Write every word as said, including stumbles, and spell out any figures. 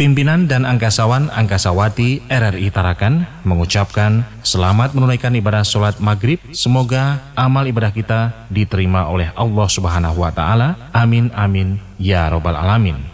Pimpinan dan angkasawan Angkasawati R R I Tarakan mengucapkan selamat menunaikan ibadah sholat maghrib. Semoga amal ibadah kita diterima oleh Allah Subhanahu wa Ta'ala. Amin amin ya robbal alamin.